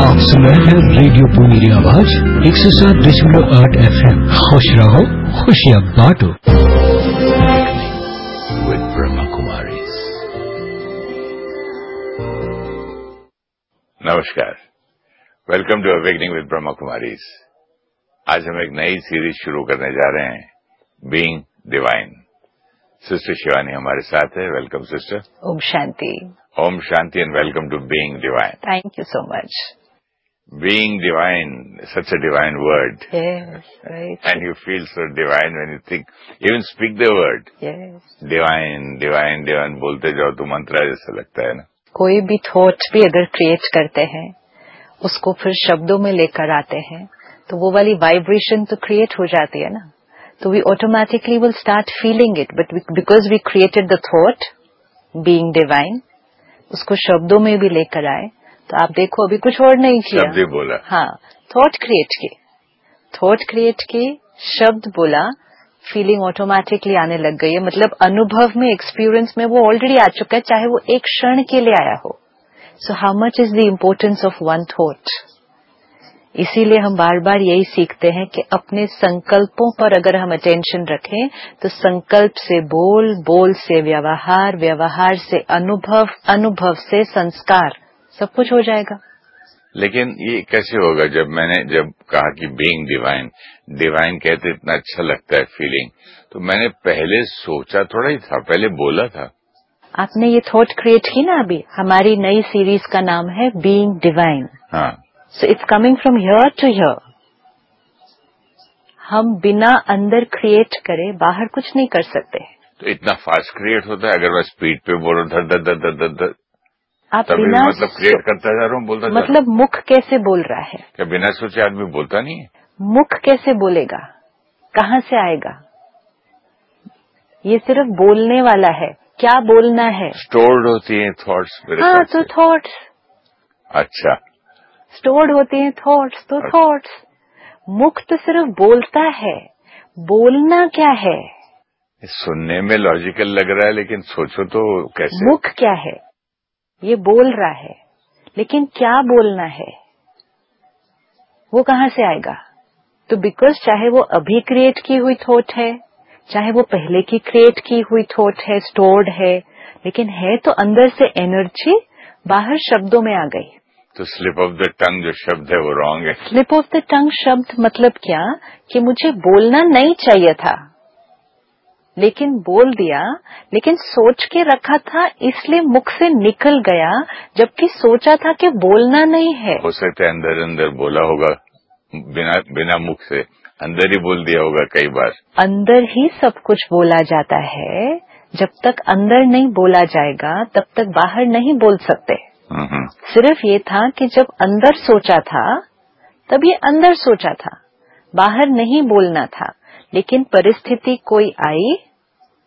आप सुन रहे हैं रेडियो पुनेरी आवाज 107.8 FM। खुश रहो, खुशियाँ बांटो। With Brahma Kumaris। नमस्कार, welcome to awakening with Brahma Kumaris. आज हम एक नई सीरीज शुरू करने जा रहे हैं, बीइंग डिवाइन। सिस्टर शिवानी हमारे साथ है। Welcome sister. Om Shanti. Om Shanti and welcome to being divine. Thank you so much. Being divine, such a divine word. Yes, right. And you feel so divine when you think, even speak the word. Yes. Divine, divine, divine बोलते जाओ तो मंत्र जैसा लगता है ना। कोई भी थॉट भी अगर क्रिएट करते हैं, उसको फिर शब्दों में लेकर आते हैं, तो वो वाली वाइब्रेशन तो क्रिएट हो जाती है ना। तो we automatically will start feeling it, but because we created the thought being divine, उसको शब्दों में भी लेकर आए। तो आप देखो अभी कुछ और नहीं किया, शब्द ही बोला। हाँ, थॉट क्रिएट की, शब्द बोला, फीलिंग ऑटोमेटिकली आने लग गई है। मतलब अनुभव में, एक्सपीरियंस में वो ऑलरेडी आ चुका है, चाहे वो एक क्षण के लिए आया हो। So how much is the importance of one thought. इसीलिए हम बार बार यही सीखते हैं कि अपने संकल्पों पर अगर हम अटेंशन रखें, तो संकल्प से बोल, बोल से व्यवहार, व्यवहार से अनुभव, अनुभव से संस्कार, सब कुछ हो जाएगा। लेकिन ये कैसे होगा? जब कहा कि बीइंग डिवाइन, डिवाइन कहते इतना अच्छा लगता है फीलिंग, तो मैंने पहले सोचा थोड़ा ही था, पहले बोला था। आपने ये थॉट क्रिएट की ना अभी। हमारी नई सीरीज का नाम है बीइंग डिवाइन। हाँ। So it's coming from here to here. हम बिना अंदर क्रिएट करे बाहर कुछ नहीं कर सकते। तो इतना फास्ट क्रिएट होता है? अगर मैं स्पीड पे बोल रहा धर धर धर धर धर, आप तभी बिना मतलब क्रिएट करता जा रहा हूँ, बोलता जा रहा हूँ। मतलब मुख कैसे बोल रहा है? क्या बिना सोचे आदमी बोलता नहीं है? मुख कैसे बोलेगा? कहाँ से आएगा? ये सिर्फ बोलने वाला है। क्या बोलना है? स्टोर्ड होती हैं थॉट्स मेरे हाँ, ख्याल तो से। थॉट्स अच्छा, स्टोर्ड होती हैं थॉट्स, तो थॉट्स। मुख तो सिर्फ बोलता है। बोलना क्या है? सुनने में लॉजिकल लग रहा है, लेकिन सोचो तो कैसे। मुख क्या है? ये बोल रहा है, लेकिन क्या बोलना है वो कहाँ से आएगा? तो बिकॉज चाहे वो अभी क्रिएट की हुई थॉट है, चाहे वो पहले की क्रिएट की हुई थॉट है, स्टोर्ड है, लेकिन है तो अंदर से एनर्जी, बाहर शब्दों में आ गई। तो स्लिप ऑफ द टंग जो शब्द है वो रॉन्ग है। स्लिप ऑफ द टंग शब्द मतलब क्या? कि मुझे बोलना नहीं चाहिए था, लेकिन बोल दिया, लेकिन सोच के रखा था इसलिए मुख से निकल गया, जबकि सोचा था कि बोलना नहीं है। हो सकता है अंदर अंदर बोला होगा, बिना मुख से अंदर ही बोल दिया होगा कई बार। अंदर ही सब कुछ बोला जाता है। जब तक अंदर नहीं बोला जाएगा तब तक बाहर नहीं बोल सकते। सिर्फ ये था कि जब अंदर सोचा था तब ये अंदर सोचा था, बाहर नहीं बोलना था। लेकिन परिस्थिति कोई आई